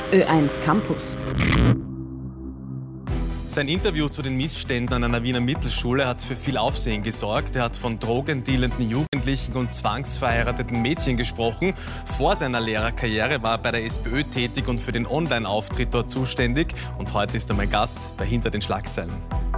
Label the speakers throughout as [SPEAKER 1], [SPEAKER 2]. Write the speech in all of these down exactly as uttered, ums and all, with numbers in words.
[SPEAKER 1] Ö eins Campus.
[SPEAKER 2] Sein Interview zu den Missständen an einer Wiener Mittelschule hat für viel Aufsehen gesorgt. Er hat von drogendealenden Jugendlichen und zwangsverheirateten Mädchen gesprochen. Vor seiner Lehrerkarriere war er bei der SPÖ tätig und für den Online-Auftritt dort zuständig. Und heute ist er mein Gast bei Hinter den Schlagzeilen.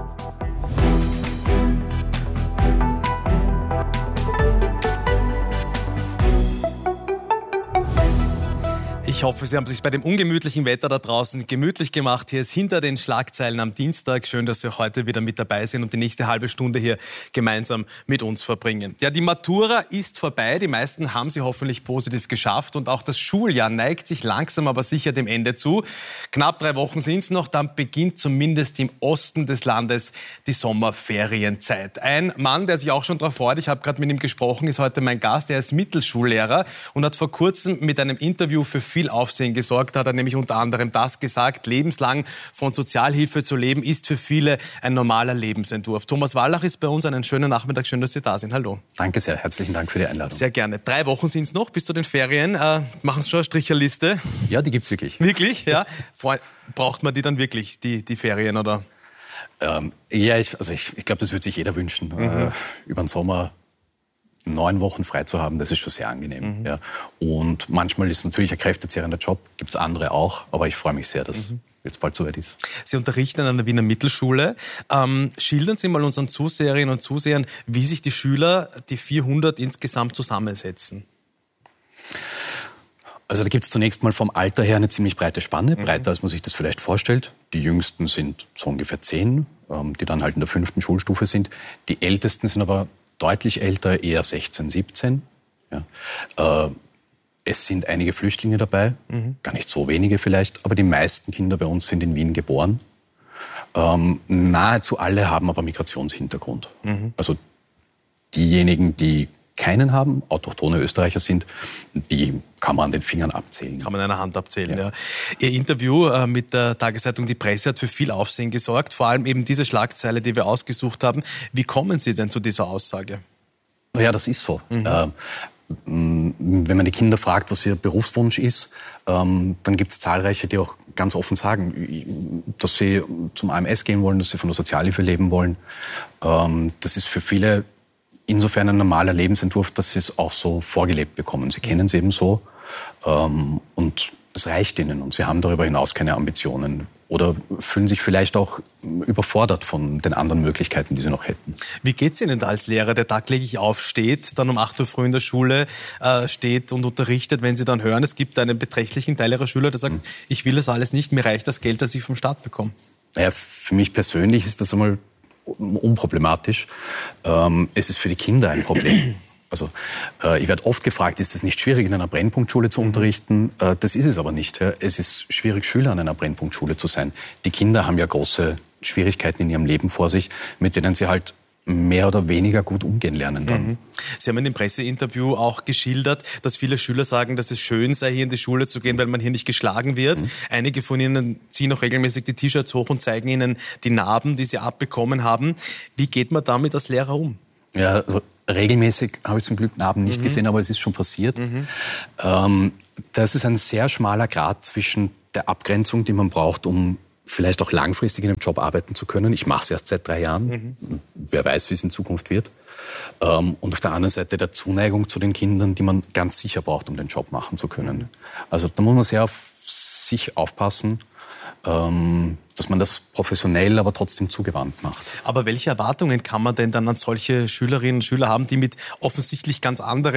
[SPEAKER 2] Ich hoffe, Sie haben es sich bei dem ungemütlichen Wetter da draußen gemütlich gemacht. Hier ist Hinter den Schlagzeilen am Dienstag. Schön, dass Sie heute wieder mit dabei sind und die nächste halbe Stunde hier gemeinsam mit uns verbringen. Ja, die Matura ist vorbei. Die meisten haben sie hoffentlich positiv geschafft. Und auch das Schuljahr neigt sich langsam, aber sicher dem Ende zu. Knapp drei Wochen sind es noch. Dann beginnt zumindest im Osten des Landes die Sommerferienzeit. Ein Mann, der sich auch schon darauf freut, ich habe gerade mit ihm gesprochen, ist heute mein Gast. Er ist Mittelschullehrer und hat vor kurzem mit einem Interview für viel Aufsehen gesorgt. Hat er nämlich unter anderem das gesagt: Lebenslang von Sozialhilfe zu leben, ist für viele ein normaler Lebensentwurf. Thomas Wallach ist bei uns. Einen schönen Nachmittag. Schön, dass Sie da sind. Hallo.
[SPEAKER 3] Danke sehr. Herzlichen Dank für die Einladung.
[SPEAKER 2] Sehr gerne. Drei Wochen sind es noch bis zu den Ferien. Äh, machen Sie schon eine Stricherliste?
[SPEAKER 3] Ja, die gibt es wirklich.
[SPEAKER 2] Wirklich? Ja. Braucht man die dann wirklich, die, die Ferien, oder?
[SPEAKER 3] Ähm, ja, ich, also ich, ich glaube, das würde sich jeder wünschen. Mhm. Äh, über den Sommer neun Wochen frei zu haben, das ist schon sehr angenehm. Mhm. Ja. Und manchmal ist es natürlich ein kräftezehrender Job, gibt es andere auch, aber ich freue mich sehr, dass mhm. jetzt bald soweit ist.
[SPEAKER 2] Sie unterrichten an der Wiener Mittelschule. Ähm, schildern Sie mal unseren Zuseherinnen und Zusehern, wie sich die Schüler, die vierhundert insgesamt, zusammensetzen.
[SPEAKER 3] Also da gibt es zunächst mal vom Alter her eine ziemlich breite Spanne, mhm. breiter als man sich das vielleicht vorstellt. Die Jüngsten sind so ungefähr zehn, ähm, die dann halt in der fünften Schulstufe sind. Die Ältesten sind aber deutlich älter, eher sechzehn, siebzehn. Ja. Äh, es sind einige Flüchtlinge dabei, mhm. gar nicht so wenige vielleicht, aber die meisten Kinder bei uns sind in Wien geboren. Ähm, nahezu alle haben aber Migrationshintergrund. Mhm. Also diejenigen, die keinen haben, autochthone Österreicher sind, die kann man an den Fingern abzählen.
[SPEAKER 2] Kann man an einer Hand abzählen, ja. ja. Ihr Interview äh, mit der Tageszeitung Die Presse hat für viel Aufsehen gesorgt, vor allem eben diese Schlagzeile, die wir ausgesucht haben. Wie kommen Sie denn zu dieser Aussage?
[SPEAKER 3] Ja, das ist so. Mhm. Äh, wenn man die Kinder fragt, was ihr Berufswunsch ist, ähm, dann gibt es zahlreiche, die auch ganz offen sagen, dass sie zum A M S gehen wollen, dass sie von der Sozialhilfe leben wollen. Ähm, das ist für viele insofern ein normaler Lebensentwurf, dass sie es auch so vorgelebt bekommen. Sie kennen es eben so ähm, und es reicht ihnen und sie haben darüber hinaus keine Ambitionen oder fühlen sich vielleicht auch überfordert von den anderen Möglichkeiten, die sie noch hätten.
[SPEAKER 2] Wie geht es Ihnen da als Lehrer, der tagtäglich aufsteht, dann um acht Uhr früh in der Schule äh, steht und unterrichtet, wenn Sie dann hören, es gibt einen beträchtlichen Teil Ihrer Schüler, der sagt, mhm. ich will das alles nicht, mir reicht das Geld, das ich vom Staat bekomme?
[SPEAKER 3] Ja, für mich persönlich ist das einmal unproblematisch. Ähm, es ist für die Kinder ein Problem. Also äh, ich werde oft gefragt, ist es nicht schwierig, in einer Brennpunktschule zu unterrichten? Äh, das ist es aber nicht. Ja. Es ist schwierig, Schüler an einer Brennpunktschule zu sein. Die Kinder haben ja große Schwierigkeiten in ihrem Leben vor sich, mit denen sie halt mehr oder weniger gut umgehen lernen dann.
[SPEAKER 2] Mhm. Sie haben in dem Presseinterview auch geschildert, dass viele Schüler sagen, dass es schön sei, hier in die Schule zu gehen, weil man hier nicht geschlagen wird. Mhm. Einige von ihnen ziehen auch regelmäßig die T-Shirts hoch und zeigen ihnen die Narben, die sie abbekommen haben. Wie geht man damit als Lehrer um?
[SPEAKER 3] Ja, also regelmäßig habe ich zum Glück Narben nicht mhm. gesehen, aber es ist schon passiert. Mhm. Ähm, das ist ein sehr schmaler Grat zwischen der Abgrenzung, die man braucht, um vielleicht auch langfristig in einem Job arbeiten zu können. Ich mache es erst seit drei Jahren. Mhm. Wer weiß, wie es in Zukunft wird. Ähm, und auf der anderen Seite der Zuneigung zu den Kindern, die man ganz sicher braucht, um den Job machen zu können. Mhm. Also da muss man sehr auf sich aufpassen, ähm, dass man das professionell, aber trotzdem zugewandt macht.
[SPEAKER 2] Aber welche Erwartungen kann man denn dann an solche Schülerinnen und Schüler haben, die mit offensichtlich ganz anderen